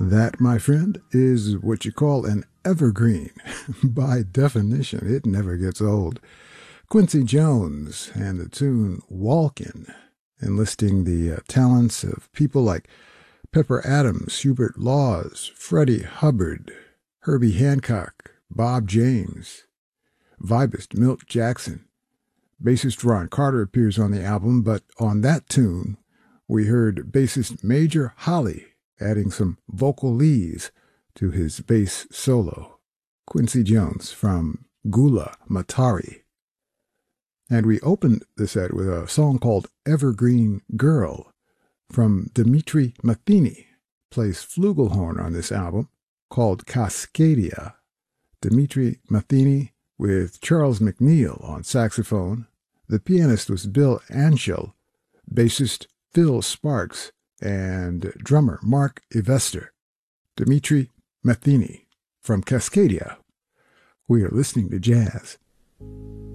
That, my friend, is what you call an evergreen. By definition, it never gets old. Quincy Jones and the tune Walkin', enlisting the talents of people like Pepper Adams, Hubert Laws, Freddie Hubbard, Herbie Hancock, Bob James, vibist Milt Jackson. Bassist Ron Carter appears on the album, but on that tune, we heard bassist Major Holly adding some vocal leads to his bass solo. Quincy Jones from Gula Matari. And we opened the set with a song called Evergreen Girl from Dimitri Matheny, plays flugelhorn on this album, called Cascadia. Dimitri Matheny with Charles McNeil on saxophone. The pianist was Bill Anschel, bassist Phil Sparks, and drummer Mark Evester. Dimitri Matheny from Cascadia. We are listening to jazz.